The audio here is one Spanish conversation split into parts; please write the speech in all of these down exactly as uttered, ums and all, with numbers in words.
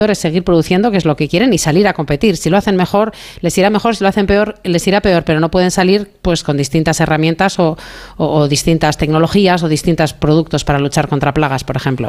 es seguir produciendo, que es lo que quieren, y salir a competir. Si lo hacen mejor, les irá mejor; si lo hacen peor, les irá peor, pero no pueden salir pues con distintas herramientas o, o, o distintas tecnologías o distintos productos para luchar contra plagas, por ejemplo.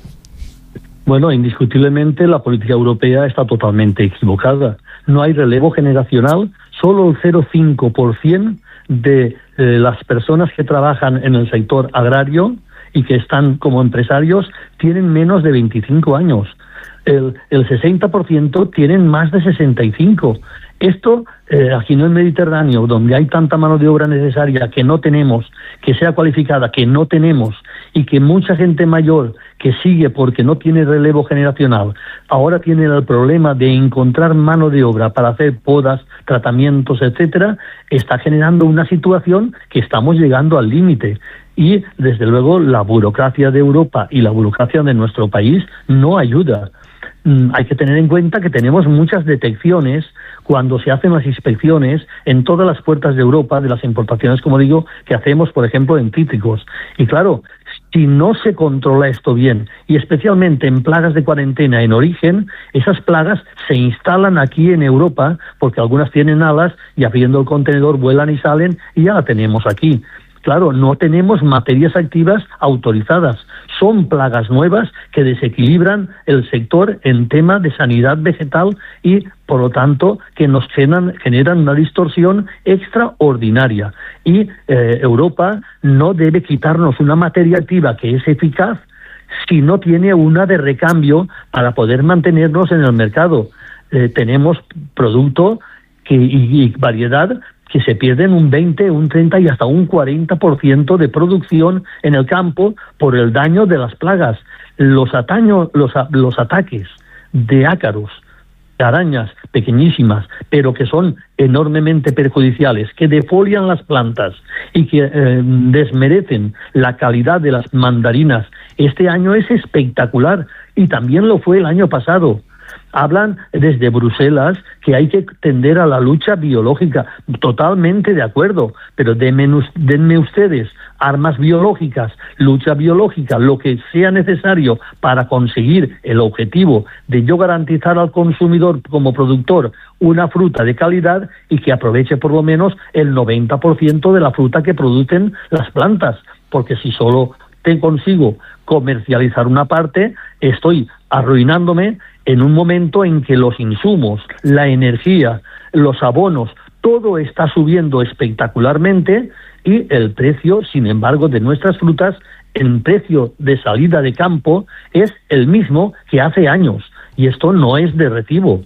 Bueno, indiscutiblemente la política europea está totalmente equivocada. No hay relevo generacional, solo el cero coma cinco por ciento de eh, las personas que trabajan en el sector agrario y que están como empresarios tienen menos de veinticinco años. El, el sesenta por ciento tienen más de sesenta y cinco. Esto, eh, aquí en el Mediterráneo, donde hay tanta mano de obra necesaria que no tenemos, que sea cualificada, que no tenemos, y que mucha gente mayor que sigue porque no tiene relevo generacional, ahora tiene el problema de encontrar mano de obra para hacer podas, tratamientos, etcétera, está generando una situación que estamos llegando al límite. Y, desde luego, la burocracia de Europa y la burocracia de nuestro país no ayuda. Hay que tener en cuenta que tenemos muchas detecciones cuando se hacen las inspecciones en todas las puertas de Europa de las importaciones, como digo, que hacemos, por ejemplo, en cítricos. Y claro, si no se controla esto bien, y especialmente en plagas de cuarentena en origen, esas plagas se instalan aquí en Europa porque algunas tienen alas y abriendo el contenedor vuelan y salen y ya la tenemos aquí. Claro, no tenemos materias activas autorizadas. Son plagas nuevas que desequilibran el sector en tema de sanidad vegetal y, por lo tanto, que nos generan, generan una distorsión extraordinaria. Y eh, Europa no debe quitarnos una materia activa que es eficaz si no tiene una de recambio para poder mantenernos en el mercado. Eh, tenemos producto que, y, y variedad que se pierden un veinte, un treinta y hasta un cuarenta por ciento de producción en el campo por el daño de las plagas. Los, ataños, los, los ataques de ácaros, de arañas pequeñísimas, pero que son enormemente perjudiciales, que defolian las plantas y que eh, desmerecen la calidad de las mandarinas, este año es espectacular y también lo fue el año pasado. Hablan desde Bruselas que hay que tender a la lucha biológica. Totalmente de acuerdo, pero denme, denme ustedes armas biológicas, lucha biológica, lo que sea necesario para conseguir el objetivo de yo garantizar al consumidor como productor una fruta de calidad y que aproveche por lo menos el noventa por ciento de la fruta que producen las plantas, porque si solo te consigo comercializar una parte, estoy arruinándome en un momento en que los insumos, la energía, los abonos, todo está subiendo espectacularmente y el precio, sin embargo, de nuestras frutas, en precio de salida de campo, es el mismo que hace años. Y esto no es de recibo.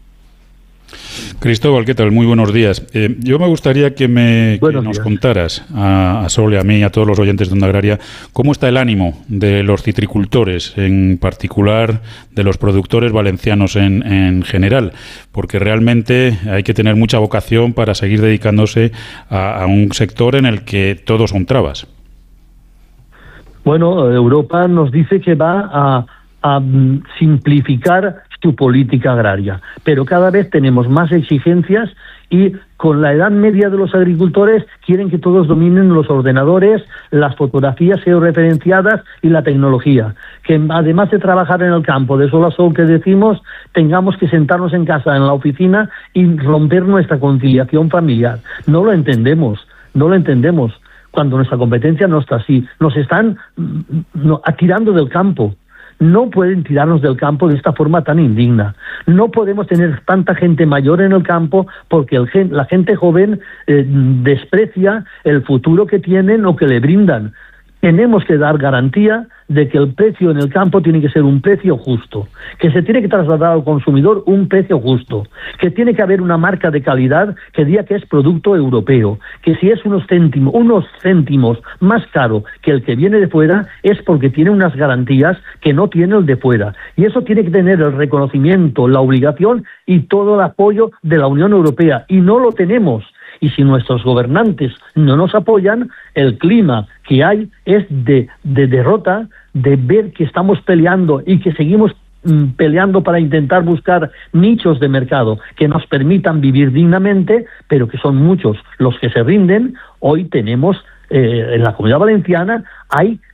Cristóbal, ¿qué tal? Muy buenos días. Eh, yo me gustaría que, me, que nos días. contaras a, a Sol y a mí y a todos los oyentes de Onda Agraria cómo está el ánimo de los citricultores, en particular de los productores valencianos en, en general, porque realmente hay que tener mucha vocación para seguir dedicándose a, a un sector en el que todos son trabas. Bueno, Europa nos dice que va a, a simplificar su política agraria, pero cada vez tenemos más exigencias y con la edad media de los agricultores quieren que todos dominen los ordenadores, las fotografías georreferenciadas y la tecnología, que además de trabajar en el campo de sol a sol que decimos, tengamos que sentarnos en casa, en la oficina y romper nuestra conciliación familiar. No lo entendemos, no lo entendemos cuando nuestra competencia no está así. Nos están no, tirando del campo. No pueden tirarnos del campo de esta forma tan indigna. No podemos tener tanta gente mayor en el campo porque el gen, la gente joven eh, desprecia el futuro que tienen o que le brindan. Tenemos que dar garantía de que el precio en el campo tiene que ser un precio justo, que se tiene que trasladar al consumidor un precio justo, que tiene que haber una marca de calidad que diga que es producto europeo, que si es unos céntimos, unos céntimos más caro que el que viene de fuera es porque tiene unas garantías que no tiene el de fuera. Y eso tiene que tener el reconocimiento, la obligación y todo el apoyo de la Unión Europea. Y no lo tenemos. Y si nuestros gobernantes no nos apoyan, el clima que hay es de, de derrota, de ver que estamos peleando y que seguimos mm, peleando para intentar buscar nichos de mercado que nos permitan vivir dignamente, pero que son muchos los que se rinden. Hoy tenemos, eh, en la Comunidad Valenciana, hay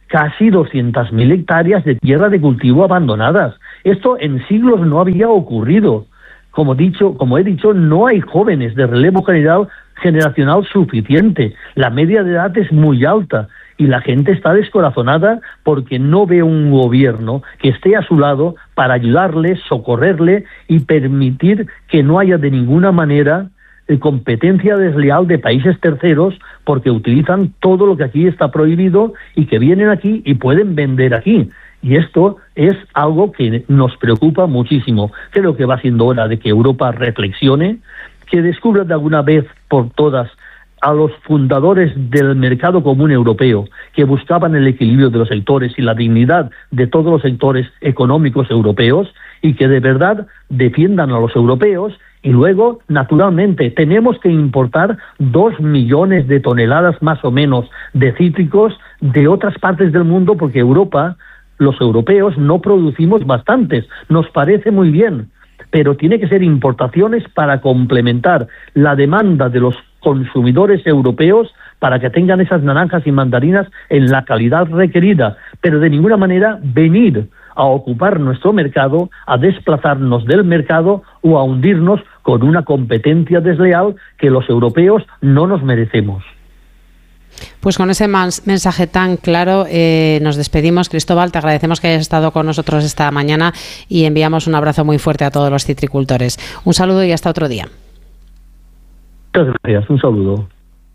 casi doscientas mil hectáreas de tierra de cultivo abandonadas. Esto en siglos no había ocurrido. Como dicho, como he dicho, no hay jóvenes de relevo general, generacional suficiente. La media de edad es muy alta y la gente está descorazonada porque no ve un gobierno que esté a su lado para ayudarle, socorrerle y permitir que no haya de ninguna manera eh, competencia desleal de países terceros, porque utilizan todo lo que aquí está prohibido y que vienen aquí y pueden vender aquí. Y esto es algo que nos preocupa muchísimo. Creo que va siendo hora de que Europa reflexione, que descubra de alguna vez por todas a los fundadores del mercado común europeo, que buscaban el equilibrio de los sectores y la dignidad de todos los sectores económicos europeos, y que de verdad defiendan a los europeos. Y luego, naturalmente, tenemos que importar dos millones de toneladas más o menos de cítricos de otras partes del mundo, porque Europa, los europeos, no producimos bastantes. Nos parece muy bien, pero tiene que ser importaciones para complementar la demanda de los consumidores europeos para que tengan esas naranjas y mandarinas en la calidad requerida, pero de ninguna manera venir a ocupar nuestro mercado, a desplazarnos del mercado o a hundirnos con una competencia desleal que los europeos no nos merecemos. Pues con ese mensaje tan claro eh, nos despedimos. Cristóbal, te agradecemos que hayas estado con nosotros esta mañana y enviamos un abrazo muy fuerte a todos los citricultores. Un saludo y hasta otro día. Muchas gracias, un saludo.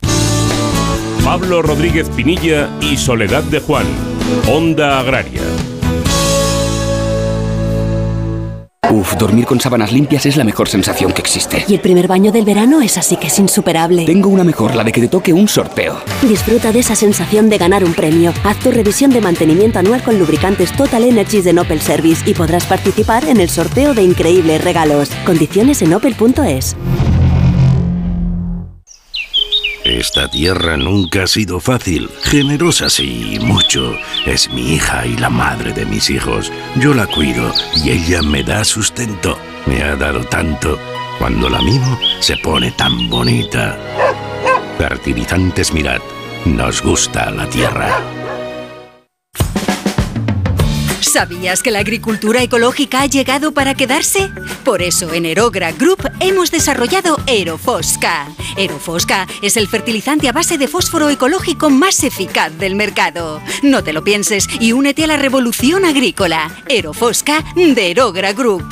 Pablo Rodríguez Pinilla y Soledad de Juan, Onda Agraria. Uf, dormir con sábanas limpias es la mejor sensación que existe. Y el primer baño del verano es así que es insuperable. Tengo una mejor, la de que te toque un sorteo. Disfruta de esa sensación de ganar un premio. Haz tu revisión de mantenimiento anual con lubricantes Total Energies de Opel Service y podrás participar en el sorteo de increíbles regalos. Condiciones en opel punto es. Esta tierra nunca ha sido fácil. Generosa sí, mucho. Es mi hija y la madre de mis hijos. Yo la cuido y ella me da sustento. Me ha dado tanto. Cuando la mimo, se pone tan bonita. Fertilizantes Mirad. Nos gusta la tierra. ¿Sabías que la agricultura ecológica ha llegado para quedarse? Por eso en Aerogra Group hemos desarrollado Aerofosca. Aerofosca es el fertilizante a base de fósforo ecológico más eficaz del mercado. No te lo pienses y únete a la revolución agrícola. Aerofosca de Aerogra Group.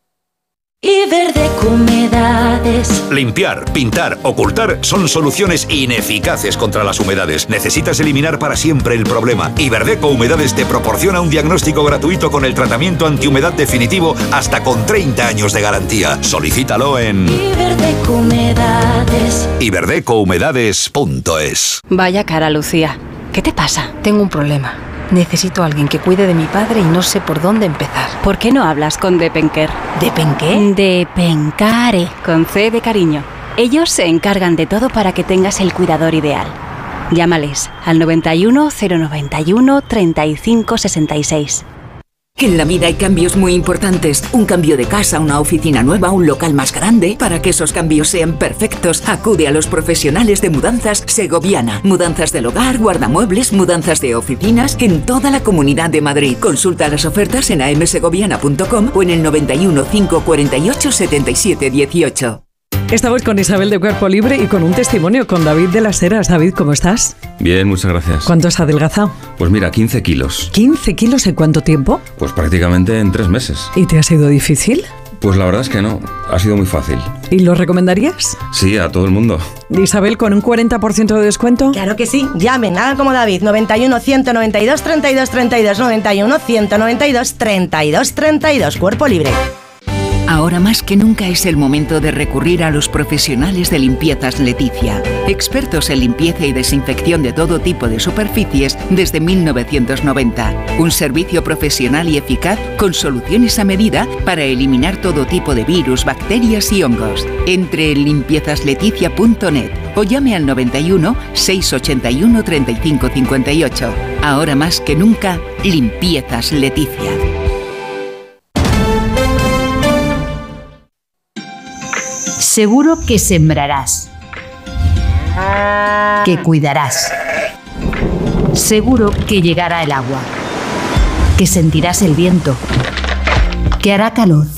Iberdeco Humedades. Limpiar, pintar, ocultar son soluciones ineficaces contra las humedades. Necesitas eliminar para siempre el problema. Iberdeco Humedades te proporciona un diagnóstico gratuito con el tratamiento antihumedad definitivo hasta con treinta años de garantía. Solicítalo en Iberdeco Humedades. iberdeco humedades punto es. Vaya cara, Lucía. ¿Qué te pasa? Tengo un problema. Necesito a alguien que cuide de mi padre y no sé por dónde empezar. ¿Por qué no hablas con Depenker? ¿Depenqué? Depencare, con C de cariño. Ellos se encargan de todo para que tengas el cuidador ideal. Llámales al noventa y uno, cero noventa y uno, treinta y cinco, sesenta y seis. En la vida hay cambios muy importantes. Un cambio de casa, una oficina nueva, un local más grande. Para que esos cambios sean perfectos, acude a los profesionales de Mudanzas Segoviana. Mudanzas del hogar, guardamuebles, mudanzas de oficinas en toda la Comunidad de Madrid. Consulta las ofertas en a m segoviana punto com o en el noventa y uno, cinco cuarenta y ocho, setenta y siete dieciocho. Estamos con Isabel de Cuerpo Libre y con un testimonio con David de las Heras. David, ¿cómo estás? Bien, muchas gracias. ¿Cuánto has adelgazado? Pues mira, quince kilos. ¿quince kilos en cuánto tiempo? Pues prácticamente en tres meses. ¿Y te ha sido difícil? Pues la verdad es que no, ha sido muy fácil. ¿Y lo recomendarías? Sí, a todo el mundo. Isabel, ¿con un cuarenta por ciento de descuento? Claro que sí, llamen, nada como David, noventa y uno, ciento noventa y dos, treinta y dos, treinta y dos, noventa y uno, ciento noventa y dos, treinta y dos, treinta y dos, Cuerpo Libre. Ahora más que nunca es el momento de recurrir a los profesionales de Limpiezas Leticia, expertos en limpieza y desinfección de todo tipo de superficies desde mil novecientos noventa. Un servicio profesional y eficaz con soluciones a medida para eliminar todo tipo de virus, bacterias y hongos. Entre en limpiezas leticia punto net o llame al noventa y uno, seiscientos ochenta y uno, treinta y cinco cincuenta y ocho. Ahora más que nunca, Limpiezas Leticia. Seguro que sembrarás, que cuidarás, Seguro que llegará el agua, que sentirás el viento, que hará calor,